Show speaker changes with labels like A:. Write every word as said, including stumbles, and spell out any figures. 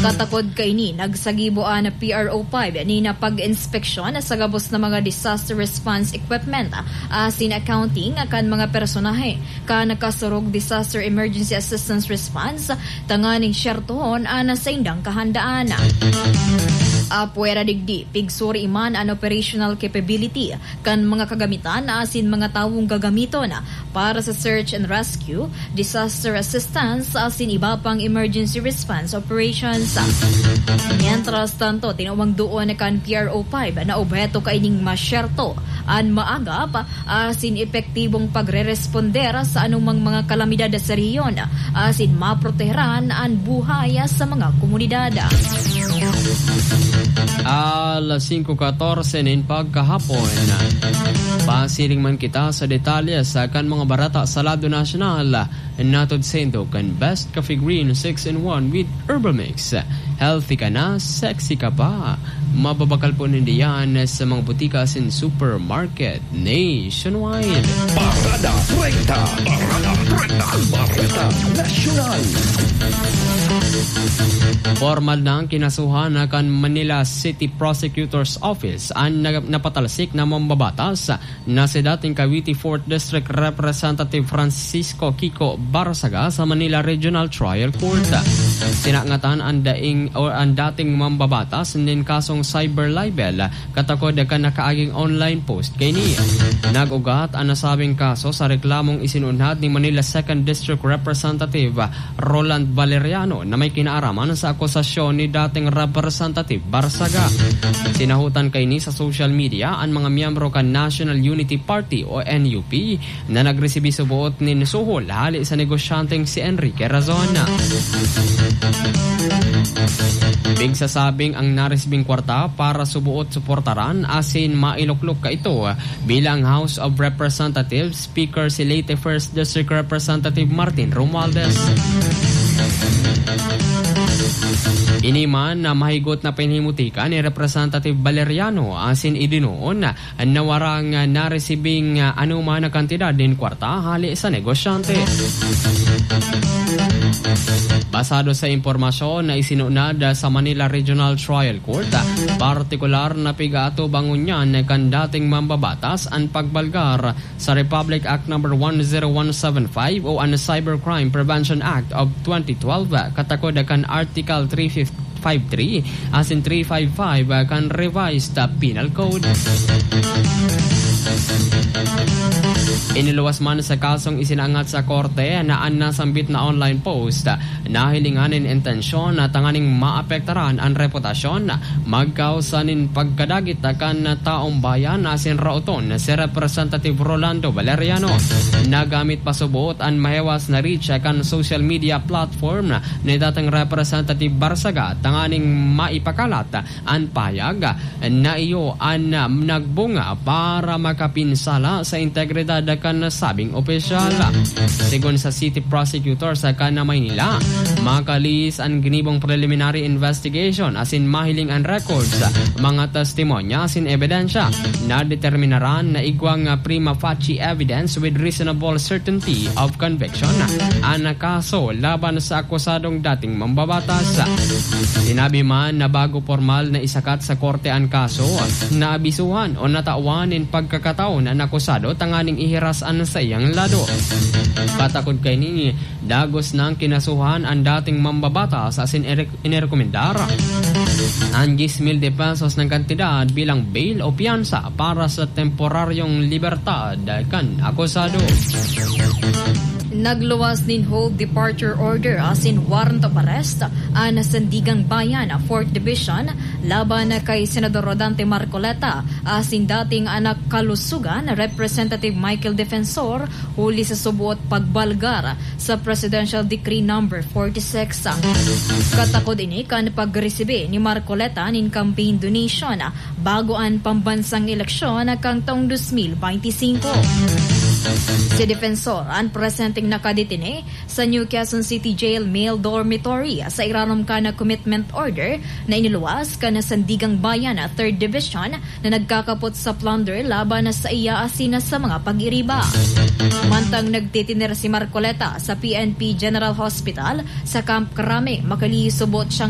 A: Katakod kaini nagsagiboan na P R O five ni na pag-inspeksyon sa gabos na mga disaster response equipment asin accounting kan mga personahe ka nakasurog disaster emergency assistance response tanganing syertohon ana sa indang kahandaan. Apuera digdi pigsuri iman an operational capability kan mga kagamitan asin mga tawong gagamiton para sa search and rescue, disaster assistance asin iba pang emergency response operations. Mientras tanto tinawang doon kan P R O five na objeto kaining masyerto an maagap asin epektibong pagre-responder sa anumang mga kalamidad sa rehiyon asin maproteheran ang buhay sa mga komunidad.
B: Alas five fourteen nin pagkahapon. Pasiring man kita sa detalye sa kan mga barata sa lado nasyonal. Natod sendo kan Best Coffee Green six in one with Herbal Mix. Healthy ka na, sexy ka pa. Mababakal po nindiyan sa mga butika sin supermarket nationwide.
C: Parada treinta, Parada treinta, Barata Nasyonal.
B: Formal na ang kinasuhan kan Manila City Prosecutor's Office ang napatalsik na mambabatas na si dating Cavite fourth District Representative Francisco Kiko Barsaga sa Manila Regional Trial Court. Sinangatan ang daing o ang dating mambabatas din kasong cyber libel katakod ka nakaaging online post kay niya. Nag-ugat ang nasabing kaso sa reklamong isinunhad ni Manila second District Representative Roland Valeriano na may kinaaraman sa akusasyon ni dating Representative Barsaga. Sinahutan kay ni sa social media ang mga miyembro kan National Unity Party o N U P na nagresibi subuot ni Suhol hali sa negosyanteng si Enrique Razona. Pigsasabing ang naresibing kwarta para subuot suportaran asin mailuklok ka ito bilang House of Representatives Speaker si late first District Representative Martin Romualdez. Iniman na mahigot na pinhimutika ni Representative Valeriano asin idinoon na nawarang naresibing anuman na kantidad din kwarta hali sa negosyante. Basado sa impormasyon na isinunad sa Manila Regional Trial Court, partikular na pigato bangunyan kan dating mambabatas ang pagbalgar sa Republic Act number one oh one seven five o ang Cybercrime Prevention Act of twenty twelve katakod kan Article three fifty-three asin three fifty-five kan revised Penal Code. Iniluwas man sa kasong isinangat sa korte na ang nasambit na online post na hilinganin intensyon na tanganing maapektaran ang reputasyon magkausanin pagkadagit kan taong bayan asin rauton si Representative Rolando Valeriano. Nagamit pasubot ang mahewas na reach kan social media platform ni dating Representative Barsaga tanganing maipakalat ang payag na iyo ang nagbunga para makapinsala sa integridad kan nasabing opisyal. Sigon sa City Prosecutor sa Kana Maynila, makalis ang ginibong preliminary investigation asin mahiling ang records, mga testimonya asin ebidensya na determinaran na igwang prima facie evidence with reasonable certainty of conviction ang kaso laban sa akusadong dating mambabatas. Sinabi man na bago formal na isakat sa korte ang kaso, naabisuhan o natauanin pagkakataon ang akusado tanganing ihiras an sa iyang lado. Patakod kay ni dagos ng kinasuhan ang dating mambabatas asin inirekomendar ang ten mil de pesos ng kantidad bilang bail o piyansa para sa temporaryong libertad kan akusado.
A: Nagluwas din hold departure order asin warrant of arrest ang Sandigang Bayan fourth Division laban kay Senador Rodante Marcoleta asin dating anak kalusugan Representative Michael Defensor huli sa subuot pagbalgar sa Presidential Decree number forty-six. Katakod ini kan pagresibe ni Marcoleta nin campaign donation bago ang pambansang eleksyon kang taong twenty twenty-five. Si Defensor ang presenting nakadetine sa New Quezon City Jail Male Dormitory sa iranom ka na commitment order na iniluwas ka na Sandigang Bayan third Division na nagkakapot sa plunder laban sa iya asina sa mga pag-iriba. Mantang nagtitinir si Marcoleta sa P N P General Hospital sa Camp Crame, makalisubot siyang